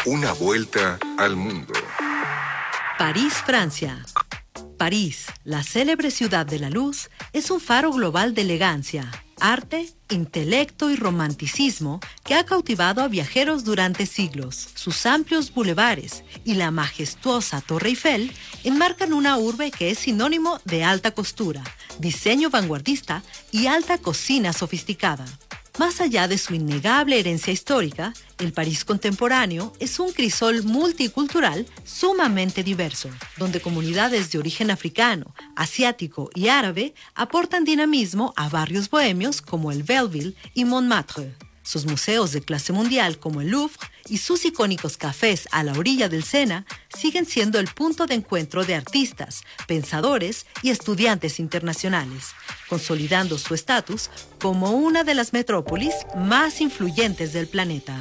Una vuelta al mundo. París, Francia. París, la célebre ciudad de la luz, es un faro global de elegancia, arte, intelecto y romanticismo que ha cautivado a viajeros durante siglos. Sus amplios bulevares y la majestuosa Torre Eiffel enmarcan una urbe que es sinónimo de alta costura, diseño vanguardista y alta cocina sofisticada. Más allá de su innegable herencia histórica, el París contemporáneo es un crisol multicultural sumamente diverso, donde comunidades de origen africano, asiático y árabe aportan dinamismo a barrios bohemios como el Belleville y Montmartre. Sus museos de clase mundial como el Louvre y sus icónicos cafés a la orilla del Sena siguen siendo el punto de encuentro de artistas, pensadores y estudiantes internacionales, consolidando su estatus como una de las metrópolis más influyentes del planeta.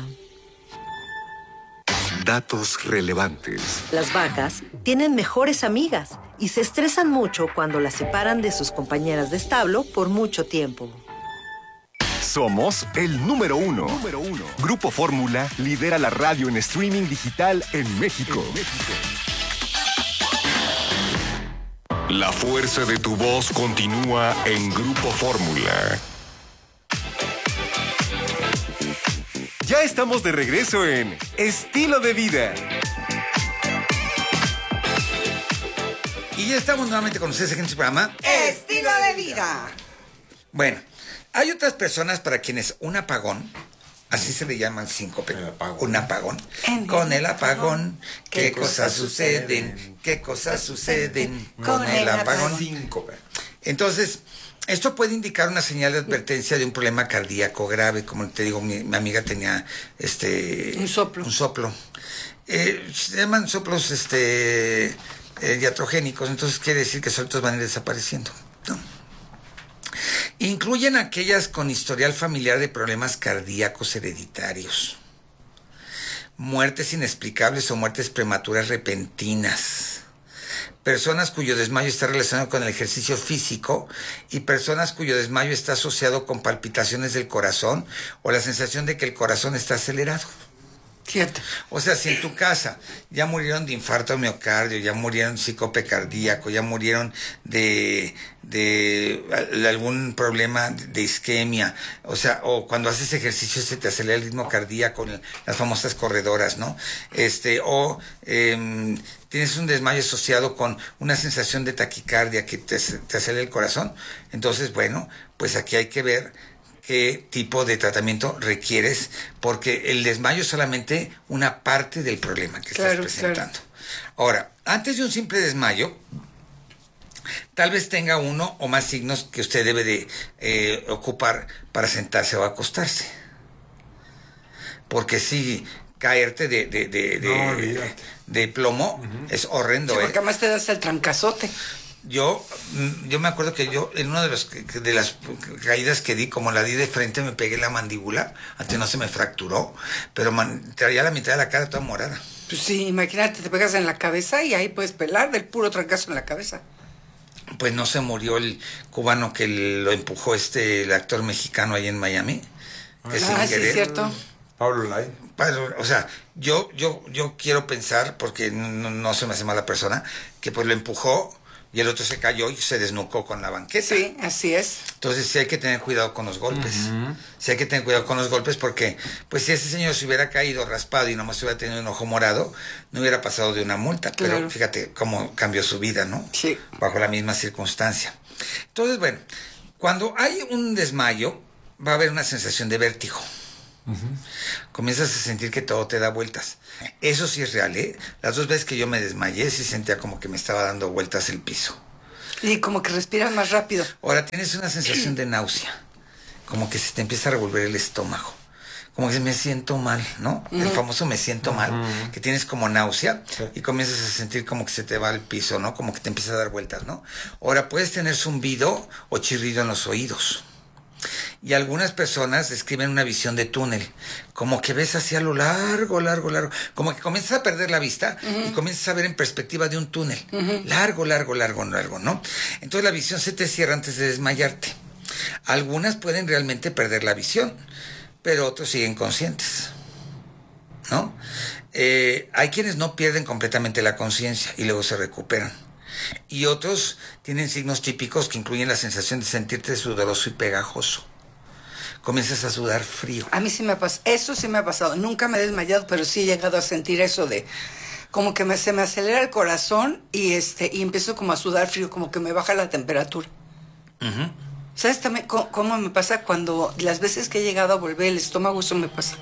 Datos relevantes. Las vacas tienen mejores amigas y se estresan mucho cuando las separan de sus compañeras de establo por mucho tiempo. Somos el número uno. Grupo Fórmula lidera la radio en streaming digital en México. La fuerza de tu voz continúa en Grupo Fórmula. Ya estamos de regreso en Estilo de Vida. Y ya estamos nuevamente con ustedes en este programa Estilo de Vida. Bueno, hay otras personas para quienes un apagón, así se le llama el síncope, un apagón. Con el apagón, ¿qué cosas suceden? ¿Qué cosas suceden con el apagón? Síncope. Entonces, esto puede indicar una señal de advertencia de un problema cardíaco grave. Como te digo, mi amiga tenía un soplo. Se llaman soplos iatrogénicos, entonces quiere decir que solitos van a ir desapareciendo, ¿no? Incluyen aquellas con historial familiar de problemas cardíacos hereditarios, muertes inexplicables o muertes prematuras repentinas, personas cuyo desmayo está relacionado con el ejercicio físico y personas cuyo desmayo está asociado con palpitaciones del corazón o la sensación de que el corazón está acelerado. Cierto. O sea, si en tu casa ya murieron de infarto al miocardio, ya murieron de síncope cardíaco, ya murieron de algún problema de isquemia, o sea, o cuando haces ejercicio se te acelera el ritmo cardíaco, las famosas corredoras, ¿no? Tienes un desmayo asociado con una sensación de taquicardia que te acelera el corazón, entonces, bueno, pues aquí hay que ver qué tipo de tratamiento requieres, porque el desmayo es solamente una parte del problema que estás presentando. Claro. Ahora, antes de un simple desmayo, tal vez tenga uno o más signos que usted debe de ocupar para sentarse o acostarse. Porque si caerte de plomo es horrendo. Sí, porque además te das el trancazote. Yo me acuerdo que yo en una de las caídas que di, como la di de frente, me pegué la mandíbula, antes no se me fracturó, pero traía la mitad de la cara toda morada. Pues sí, imagínate, te pegas en la cabeza y ahí puedes pelar del puro trancazo en la cabeza. Pues no se murió el cubano que lo empujó el actor mexicano ahí en Miami. Que sin sí, querer, es cierto. Pablo Lai. O sea, yo quiero pensar, porque no se me hace mala persona, que pues lo empujó y el otro se cayó y se desnucó con la banqueta. Sí, así es. Entonces sí hay que tener cuidado con los golpes. Sí hay que tener cuidado con los golpes porque, pues si ese señor se hubiera caído raspado y nomás hubiera tenido un ojo morado, no hubiera pasado de una multa. Claro. Pero fíjate cómo cambió su vida, ¿no? Sí. Bajo la misma circunstancia. Entonces, bueno, cuando hay un desmayo, va a haber una sensación de vértigo. Comienzas a sentir que todo te da vueltas. Eso sí es real, ¿eh? Las 2 veces que yo me desmayé, sí sentía como que me estaba dando vueltas el piso. Y como que respiras más rápido. Ahora tienes una sensación de náusea, como que se te empieza a revolver el estómago, como que me siento mal, ¿no? El famoso me siento mal, que tienes como náusea y comienzas a sentir como que se te va al piso, ¿no? Como que te empieza a dar vueltas, ¿no? Ahora puedes tener zumbido o chirrido en los oídos. Y algunas personas describen una visión de túnel, como que ves hacia lo largo, como que comienzas a perder la vista y comienzas a ver en perspectiva de un túnel, largo, ¿no? Entonces la visión se te cierra antes de desmayarte. Algunas pueden realmente perder la visión, pero otros siguen conscientes, ¿no? Hay quienes no pierden completamente la conciencia y luego se recuperan. Y otros tienen signos típicos que incluyen la sensación de sentirte sudoroso y pegajoso. Comienzas a sudar frío. A mí sí me ha pasado, eso sí me ha pasado. Nunca me he desmayado, pero sí he llegado a sentir eso de como que se me acelera el corazón y empiezo como a sudar frío, como que me baja la temperatura. Uh-huh. ¿Sabes también cómo me pasa cuando las veces que he llegado a volver el estómago? Eso me pasa.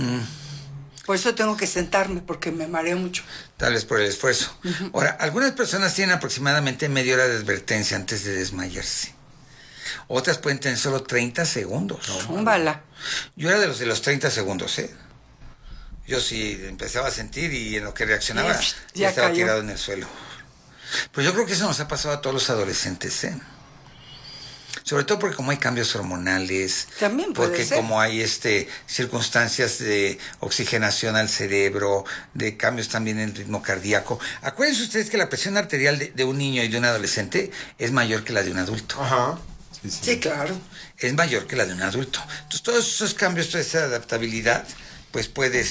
Por eso tengo que sentarme, porque me mareo mucho. Tal vez por el esfuerzo. Uh-huh. Ahora, algunas personas tienen aproximadamente media hora de advertencia antes de desmayarse. Otras pueden tener solo 30 segundos. Bala. Yo era de los 30 segundos, ¿eh? Yo sí empezaba a sentir y en lo que reaccionaba ya estaba cayó. tirado en el suelo. Pero yo creo que eso nos ha pasado a todos los adolescentes, ¿eh? Sobre todo porque como hay cambios hormonales, también puede porque ser. como hay circunstancias de oxigenación al cerebro, de cambios también en el ritmo cardíaco. Acuérdense ustedes que la presión arterial de un niño y de un adolescente es mayor que la de un adulto. Ajá. Sí, claro. Es mayor que la de un adulto. Entonces todos esos cambios, toda esa adaptabilidad, pues puede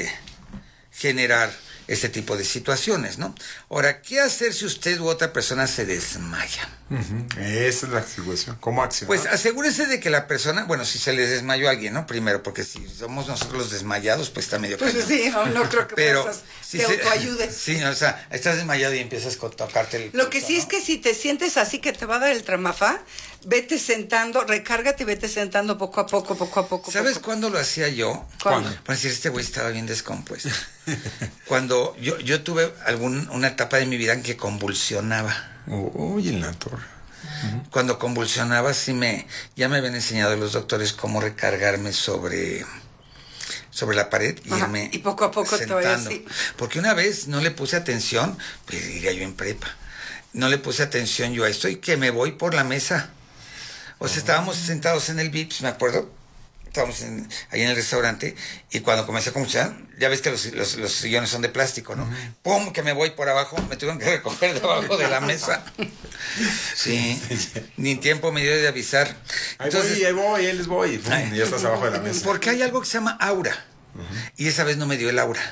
generar este tipo de situaciones, ¿no? Ahora, ¿qué hacer si usted u otra persona se desmaya? Esa es la situación. ¿Cómo accionar? Pues asegúrese de que la persona, bueno, si se les desmayó a alguien, ¿no? Primero, porque si somos nosotros los desmayados, pues está medio Pues cañón. sí, no creo que Pero te autoayudes. Sí, o sea, estás desmayado y empiezas a tocarte el Lo que pulso, sí ¿no? es que si te sientes así que te va a dar el tramafá, vete sentando, recárgate y vete sentando poco a poco, poco a poco. ¿Sabes poco. cuándo lo hacía yo? ¿Cuándo? Para decir, este güey estaba bien descompuesto. Cuando yo tuve una etapa de mi vida en que convulsionaba. Uy, en la torre. Cuando convulsionaba, ya me habían enseñado los doctores cómo recargarme sobre la pared y Ajá, irme y poco a poco te vayas así. Porque una vez no le puse atención, pues iría yo en prepa. No le puse atención yo a esto y que me voy por la mesa. O sea, estábamos sentados en el Vips, me acuerdo. Estábamos ahí en el restaurante y cuando comencé a convulsionar, ya ves que los sillones son de plástico, ¿no? ¡Pum! Que me voy por abajo, me tuvieron que recoger debajo de la mesa. Sí, ni tiempo me dio de avisar. Ahí les voy. Pum, y ya estás abajo de la mesa. Porque hay algo que se llama aura. Y esa vez no me dio el aura.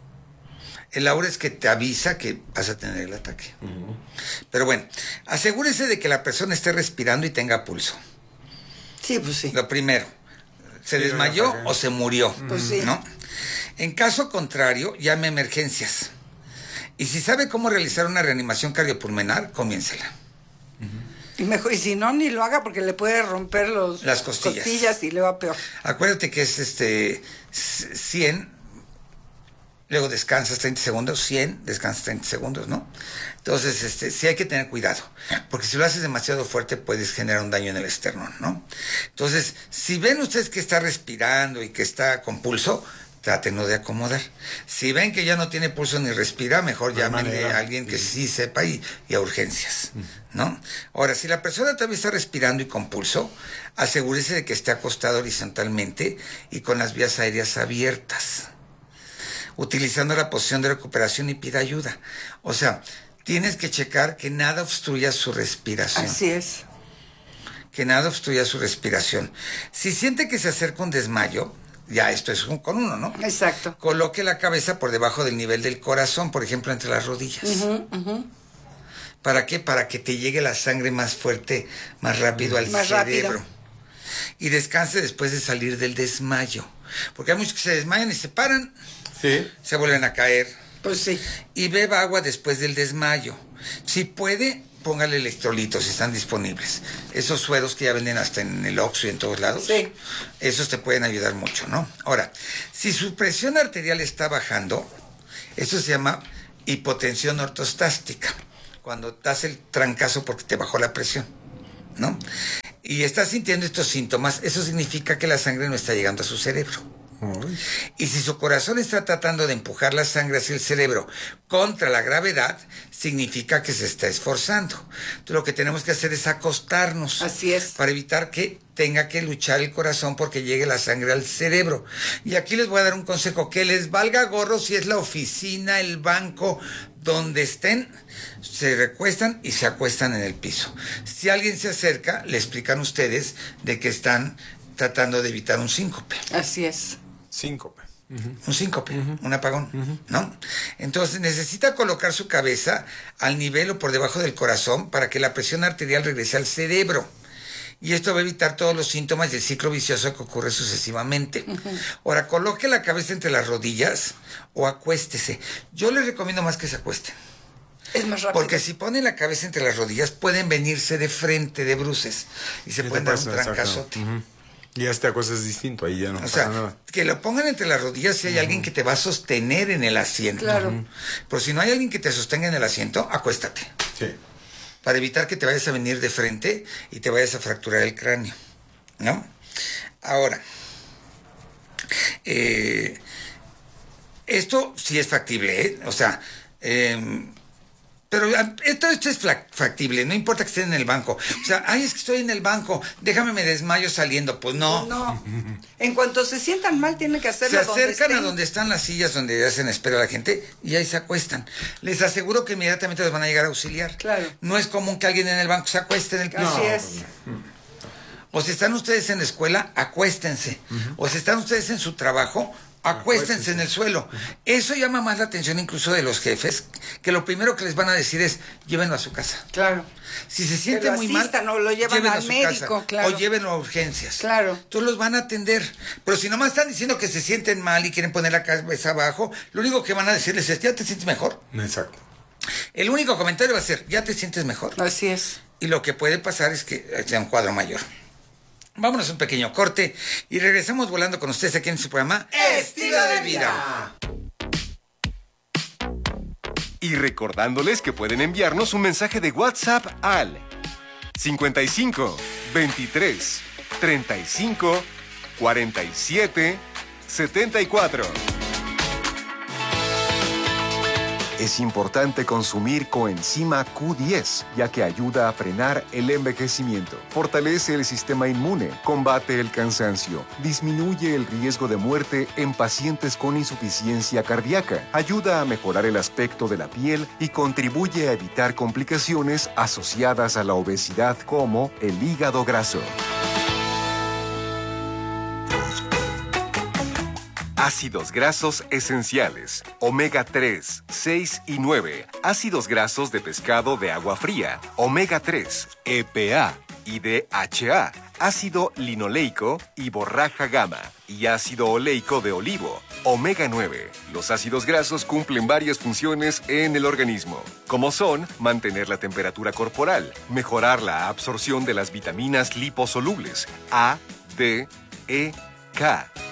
El aura es que te avisa que vas a tener el ataque. Pero bueno, asegúrese de que la persona esté respirando y tenga pulso. Sí, pues sí. Lo primero, ¿se desmayó o se murió? Pues sí. ¿No? En caso contrario, llame a emergencias. Y si sabe cómo realizar una reanimación cardiopulmonar, comiéncela. Y si no, ni lo haga porque le puede romper las costillas y le va peor. Acuérdate que es 100, luego descansas 30 segundos, 100, descansas 30 segundos, ¿no? Entonces, sí hay que tener cuidado, porque si lo haces demasiado fuerte puedes generar un daño en el esternón, ¿no? Entonces, si ven ustedes que está respirando y que está con pulso, trátenlo de acomodar. Si ven que ya no tiene pulso ni respira, mejor llámenle a alguien que sí sepa y a urgencias, ¿no? Ahora, si la persona todavía está respirando y con pulso, asegúrese de que esté acostado horizontalmente y con las vías aéreas abiertas, utilizando la posición de recuperación y pida ayuda. O sea, tienes que checar que nada obstruya su respiración. Así es. Que nada obstruya su respiración. Si siente que se acerca un desmayo, ya esto es con uno, ¿no? Exacto. Coloque la cabeza por debajo del nivel del corazón, por ejemplo, entre las rodillas. ¿Para qué? Para que te llegue la sangre más fuerte, más rápido al cerebro. Rápido. Y descanse después de salir del desmayo. Porque hay muchos que se desmayan y se paran. Sí. Se vuelven a caer. Pues sí. Y beba agua después del desmayo. Si puede, póngale electrolitos si están disponibles. Esos sueros que ya venden hasta en el Oxxo y en todos lados. Sí. Esos te pueden ayudar mucho, ¿no? Ahora, si su presión arterial está bajando, eso se llama hipotensión ortostástica. Cuando das el trancazo porque te bajó la presión, ¿no? Y estás sintiendo estos síntomas, eso significa que la sangre no está llegando a su cerebro. Y si su corazón está tratando de empujar la sangre hacia el cerebro contra la gravedad, significa que se está esforzando. Entonces lo que tenemos que hacer es acostarnos. Así es. Para evitar que tenga que luchar el corazón porque llegue la sangre al cerebro. Y aquí les voy a dar un consejo, que les valga gorro si es la oficina, el banco, donde estén, se recuestan y se acuestan en el piso. Si alguien se acerca, le explican ustedes de que están tratando de evitar un síncope. Así es. Síncope. un síncope, un apagón, ¿no? Entonces necesita colocar su cabeza al nivel o por debajo del corazón para que la presión arterial regrese al cerebro. Y esto va a evitar todos los síntomas del ciclo vicioso que ocurre sucesivamente. Ahora, coloque la cabeza entre las rodillas o acuéstese. Yo les recomiendo más que se acuesten. Es más rápido. Porque si ponen la cabeza entre las rodillas, pueden venirse de frente, de bruces, y se pueden dar un trancazote. Y esta cosa es distinto, ahí ya no O pasa sea, nada. que lo pongan entre las rodillas si hay alguien que te va a sostener en el asiento. Claro. Pero si no hay alguien que te sostenga en el asiento, acuéstate. Sí. Para evitar que te vayas a venir de frente y te vayas a fracturar el cráneo, ¿no? Ahora, esto sí es factible, ¿eh? O sea, pero esto es factible, no importa que estén en el banco. O sea, ay, es que estoy en el banco, déjame me desmayo saliendo. Pues no. No. En cuanto se sientan mal, tienen que hacerlo. Se acercan a donde están las sillas donde hacen espera a la gente y ahí se acuestan. Les aseguro que inmediatamente les van a llegar a auxiliar. Claro. No es común que alguien en el banco se acueste en el piso. Así es. O si están ustedes en la escuela, acuéstense. O si están ustedes en su trabajo, acuéstense en el suelo. Eso llama más la atención incluso de los jefes, que lo primero que les van a decir es, llévenlo a su casa. Claro. Si se siente muy mal, o lo llevan llévenlo al a su médico, casa, claro. o llévenlo a urgencias. Claro. Entonces los van a atender. Pero si nomás están diciendo que se sienten mal y quieren poner la cabeza abajo, lo único que van a decirles es, ¿ya te sientes mejor? Exacto. El único comentario va a ser, ¿ya te sientes mejor? Así es. Y lo que puede pasar es que sea un cuadro mayor. Vámonos a un pequeño corte y regresamos volando con ustedes aquí en su programa Estilo de Vida. Y recordándoles que pueden enviarnos un mensaje de WhatsApp al 55 23 35 47 74. Es importante consumir coenzima Q10, ya que ayuda a frenar el envejecimiento, fortalece el sistema inmune, combate el cansancio, disminuye el riesgo de muerte en pacientes con insuficiencia cardíaca, ayuda a mejorar el aspecto de la piel y contribuye a evitar complicaciones asociadas a la obesidad como el hígado graso. Ácidos grasos esenciales, omega 3, 6 y 9, ácidos grasos de pescado de agua fría, omega 3, EPA y DHA, ácido linoleico y borraja gamma, y ácido oleico de olivo, omega 9. Los ácidos grasos cumplen varias funciones en el organismo, como son mantener la temperatura corporal, mejorar la absorción de las vitaminas liposolubles A, D, E, K,